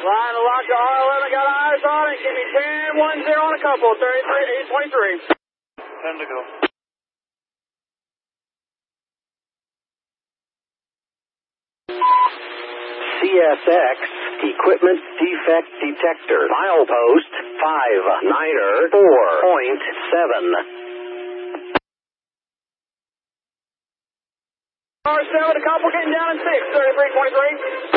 Line to lock to R11, got eyes on it. Give me 10-1-0 on a couple, 33, 823. 10 to go. CSX Equipment Defect Detector. Milepost 59er 4.7. R7, a couple getting down in 6, 33, 23.